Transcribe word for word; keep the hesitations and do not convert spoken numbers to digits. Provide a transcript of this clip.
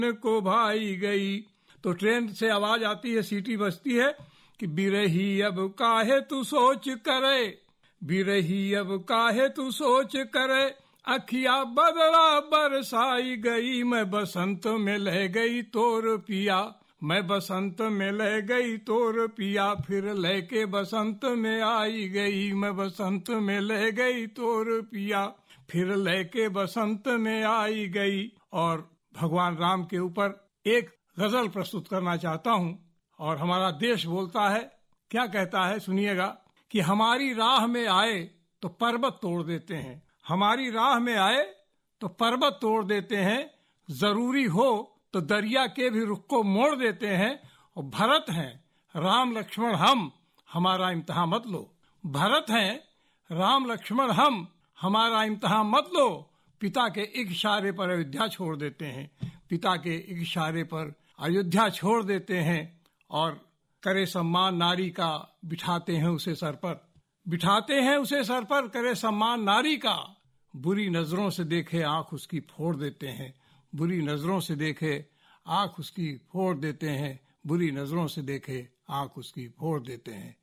को भाई गई। तो ट्रेन से आवाज आती है, सीटी बजती है कि बिरही अब काहे तू सोच करे, बिरही अब काहे तू सोच करे, अखिया बदला बरसाई गई, मैं बसंत में ले गई तोर पिया, मैं बसंत में ले गई तोर पिया, फिर लेके बसंत में आई गई, मैं बसंत में ले गई तोर पिया, फिर लेके बसंत में आई गई। और भगवान राम के ऊपर एक गजल प्रस्तुत करना चाहता हूँ। और हमारा देश बोलता है, क्या कहता है सुनिएगा, कि हमारी राह में आए तो पर्वत तोड़ देते हैं, हमारी राह में आए तो पर्वत तोड़ देते हैं, जरूरी हो तो दरिया के भी रुख को मोड़ देते हैं। और भरत हैं राम लक्ष्मण हम, हमारा इम्तिहान मत लो, भरत हैं राम लक्ष्मण हम, हमारा इम्तिहान मत लो। पिता के एक इशारे पर अयोध्या छोड़ देते हैं, पिता के एक इशारे पर अयोध्या छोड़ देते हैं। और करे सम्मान नारी का, बिठाते हैं उसे सर पर, बिठाते हैं उसे सर पर, करे सम्मान नारी का, बुरी नजरों से देखे आंख उसकी फोड़ देते हैं, बुरी नजरों से देखे आंख उसकी फोड़ देते हैं, बुरी नजरों से देखे आंख उसकी फोड़ देते हैं।